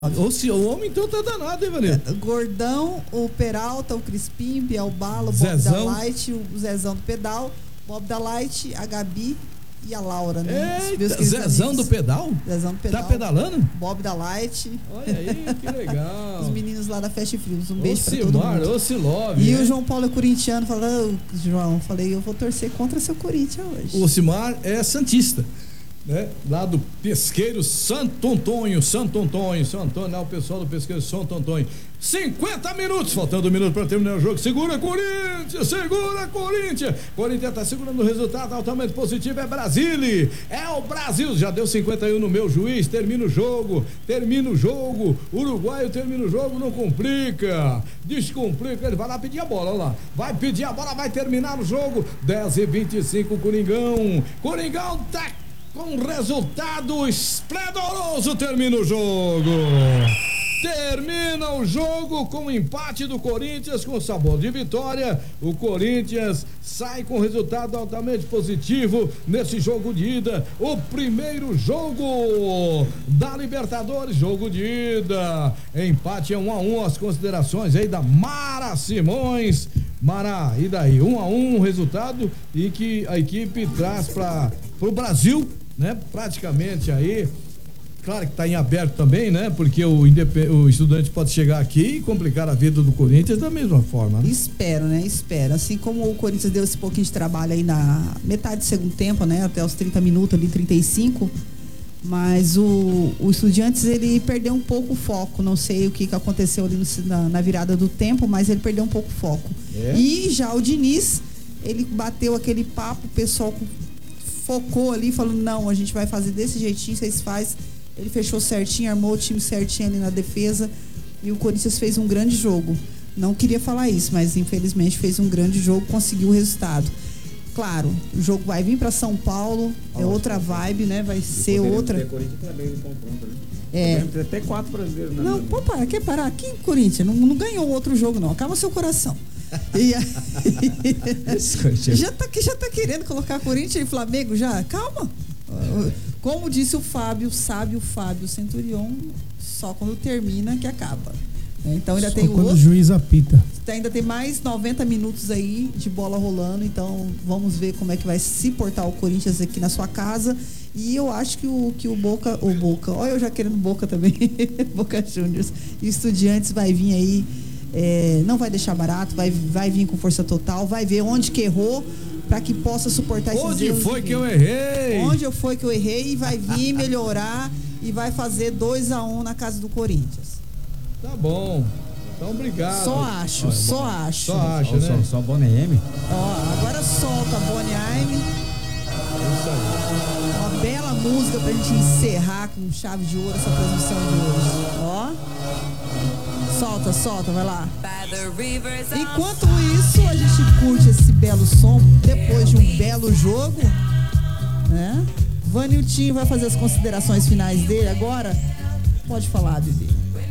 O homem então tá danado, hein, Vanessa? Gordão, o Peralta, o Crispim, Biel Bala, o Bob Zezão. da Light, o Zezão do Pedal, Bob da Light, a Gabi e a Laura, né? Eita, Zezão do Pedal? Zezão do Pedal. Tá pedalando? Bob da Light. Olha aí, que legal. Os meninos lá da Fast Frios. Um beijo pra todo mundo. Ocilove. E o João Paulo é corintiano, falou, João, falei, eu vou torcer contra seu Corinthians hoje. O Ocimar é santista, né? Lá do Pesqueiro Santo Antônio, lá o pessoal do Pesqueiro Santo Antônio. 50 minutos, faltando um minuto para terminar o jogo. Segura Corinthians, Corinthians tá segurando o resultado altamente positivo, é Brasília, é o Brasil, já deu 51 no meu juiz, termina o jogo, uruguaio termina o jogo, não complica, descomplica, ele vai lá pedir a bola, olha lá, vai pedir a bola, vai terminar o jogo, 10:25, Coringão tá com resultado esplendoroso, termina o jogo com o empate do Corinthians com sabor de vitória. O Corinthians sai com resultado altamente positivo nesse jogo de ida, o primeiro jogo da Libertadores, jogo de ida, empate é 1-1, as considerações aí da Mara Simões. Mara, e daí? 1-1 resultado e que a equipe traz para o Brasil, né? Praticamente aí, claro que está em aberto também, né? Porque o Estudante pode chegar aqui e complicar a vida do Corinthians da mesma forma, né? Espero, né? Espero. Assim como o Corinthians deu esse pouquinho de trabalho aí na metade do segundo tempo, né? Até os 30 minutos ali, 35. Mas o Estudiantes, ele perdeu um pouco o foco. Não sei o que aconteceu ali na virada do tempo, mas ele perdeu um pouco o foco. E já o Diniz, ele bateu aquele papo, o pessoal focou ali, falou, não, a gente vai fazer desse jeitinho, vocês fazem. Ele fechou certinho, armou o time certinho ali na defesa e o Corinthians fez um grande jogo. Não queria falar isso, mas infelizmente fez um grande jogo, conseguiu o resultado. Claro, o jogo vai vir para São Paulo, é outra vibe, né? Vai ser outra. Corinthians também no confronto, né? É. Até 4 brasileiros, né? Não, pô, para, quer parar? Aqui, Corinthians, não ganhou outro jogo, não. Acalma seu coração. E aí, já tá querendo colocar Corinthians e Flamengo já? Calma. Como disse o sábio Fábio Centurion, só quando termina que acaba. Então ainda só tem quando o juiz apita. Ainda tem mais 90 minutos aí de bola rolando, então vamos ver como é que vai se portar o Corinthians aqui na sua casa. E eu acho que o Boca, olha eu já querendo Boca também, Boca Juniors e Estudiantes vai vir aí, não vai deixar barato, vai vir com força total, vai ver onde que errou, para que possa suportar esses erros. Onde foi que eu errei? Onde foi que eu errei e vai vir melhorar e vai fazer 2-1 na casa do Corinthians. Tá bom. Então, obrigado. Só acho. Né? Só Bonnie. Ó, agora solta a Bonnie M. Isso aí. Uma bela música pra gente encerrar com chave de ouro essa transmissão de hoje. Ó. Solta, vai lá. Enquanto isso, a gente curte esse belo som depois de um belo jogo, né? Vaniltinho vai fazer as considerações finais dele agora. Pode falar, bebê.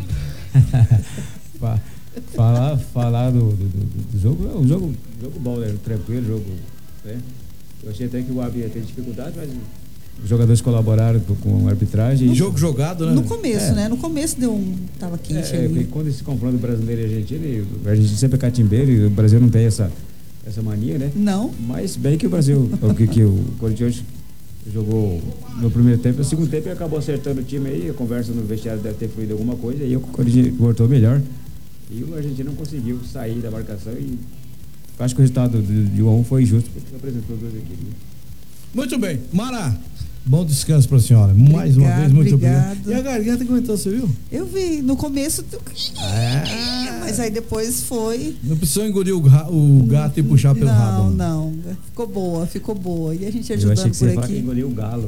falar do jogo, é um jogo bom, né? Tranquilo, jogo, né? Eu achei até que o Abi ia ter dificuldade, mas os jogadores colaboraram com a arbitragem. Jogo jogado, né? No começo, né? No começo tava quente ali. Quando esse confronto brasileiro e Argentina, a Argentina sempre é catimbeiro e o Brasil não tem essa mania, né? Não. Mas bem que o Brasil, que o Corinthians jogou no primeiro tempo, no segundo tempo ele acabou acertando o time aí, a conversa no vestiário deve ter fluído alguma coisa, e o Corinthians voltou melhor. E o Argentina não conseguiu sair da marcação e acho que o resultado de 1-1 foi justo, porque apresentou duas equipes. Muito bem. Mara, bom descanso pra senhora. Mais uma vez, muito obrigado. E a garganta comentou, você viu? Eu vi. No começo, mas aí depois foi. Não precisou engolir o gato e puxar pelo rabo. Não. Ficou boa. E a gente ajudando por aqui. Que engoliu o galo,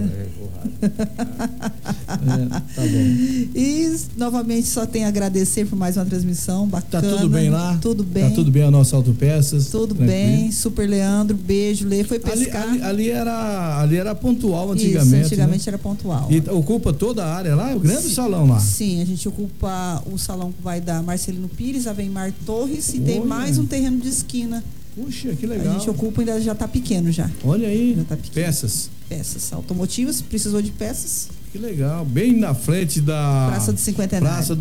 tá bom. E novamente só tenho a agradecer por mais uma transmissão bacana. Tá tudo bem lá? Tudo bem. Tá tudo bem a nossa autopeças? Tudo bem. Super Leandro, beijo. Lê foi pescar. Ali era pontual antigamente. Isso, antigamente era pontual. E ocupa toda a área lá? É o grande salão lá? Sim, a gente ocupa o salão que vai da Marcelino Pires, Avemar Torres, e tem mais um terreno de esquina. Puxa, que legal. A gente ocupa, ainda já tá pequeno já. Olha aí, já tá pequeno. Peças automotivas, precisou de peças. Que legal. Bem na frente da Praça do Cinquentenário.